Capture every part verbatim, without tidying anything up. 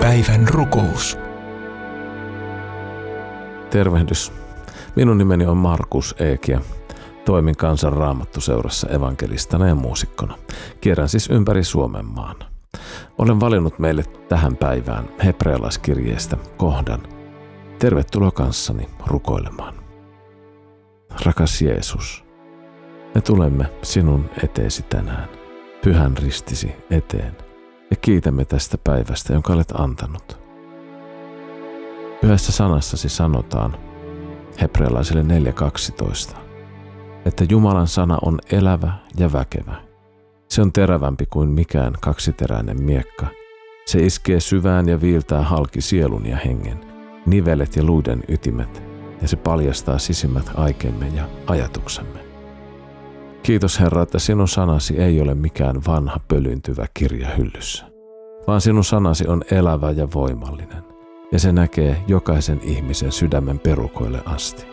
Päivän rukous. Tervehdys. Minun nimeni on Markus Eek ja toimin Kansan Raamattuseurassa evankelistana ja muusikkona. Kierrän siis ympäri Suomenmaan. Olen valinnut meille tähän päivään hebrealaiskirjeestä kohdan. Tervetuloa kanssani rukoilemaan. Rakas Jeesus, me tulemme sinun eteesi tänään, pyhän ristisi eteen, ja kiitämme tästä päivästä, jonka olet antanut. Pyhässä sanassasi sanotaan hebrealaisille neljä kaksitoista, että Jumalan sana on elävä ja väkevä. Se on terävämpi kuin mikään kaksiteräinen miekka. Se iskee syvään ja viiltää halki sielun ja hengen, nivelet ja luiden ytimet, ja se paljastaa sisimmät aikeemme ja ajatuksemme. Kiitos Herra, että sinun sanasi ei ole mikään vanha pölyyntyvä kirja hyllyssä, vaan sinun sanasi on elävä ja voimallinen, ja se näkee jokaisen ihmisen sydämen perukoille asti.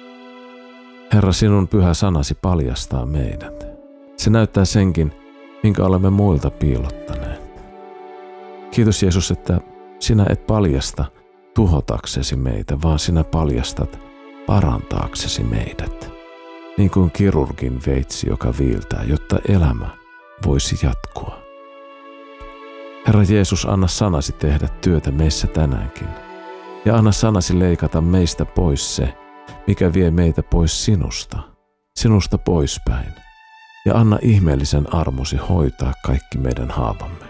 Herra, sinun pyhä sanasi paljastaa meidät. Se näyttää senkin, minkä olemme muilta piilottaneet. Kiitos Jeesus, että sinä et paljasta tuhotaksesi meitä, vaan sinä paljastat parantaaksesi meidät. Niin kuin kirurgin veitsi, joka viiltää, jotta elämä voisi jatkua. Herra Jeesus, anna sanasi tehdä työtä meissä tänäänkin. Ja anna sanasi leikata meistä pois se, mikä vie meitä pois sinusta, sinusta poispäin. Ja anna ihmeellisen armosi hoitaa kaikki meidän haavamme.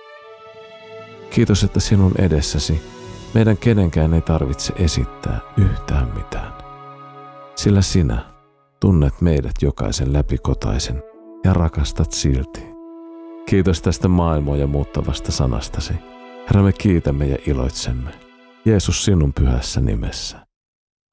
Kiitos, että sinun edessäsi meidän kenenkään ei tarvitse esittää yhtään mitään. Sillä sinä tunnet meidät jokaisen läpikotaisen ja rakastat silti. Kiitos tästä maailmoja muuttavasta sanastasi. Herra, me kiitämme ja iloitsemme. Jeesus, sinun pyhässä nimessä.